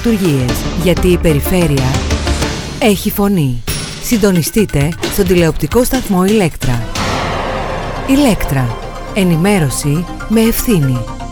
λειτουργίες, γιατί η περιφέρεια έχει φωνή. Συντονιστείτε στον τηλεοπτικό σταθμό Ηλέκτρα. Ηλέκτρα. Ενημέρωση με ευθύνη.